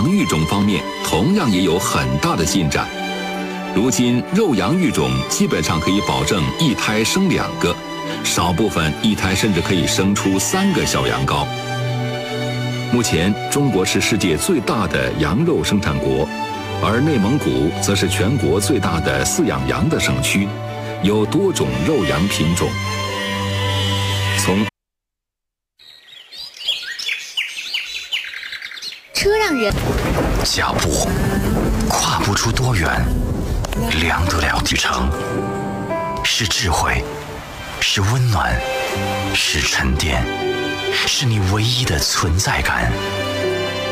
羊育种方面同样也有很大的进展。如今肉羊育种基本上可以保证一胎生2个，少部分一胎甚至可以生出3个小羊羔。目前，中国是世界最大的羊肉生产国，而内蒙古则是全国最大的饲养羊的省区，有多种肉羊品种。从车让人脚步跨不出多远，量得了旅程。是智慧，是温暖，是沉淀，是你唯一的存在感。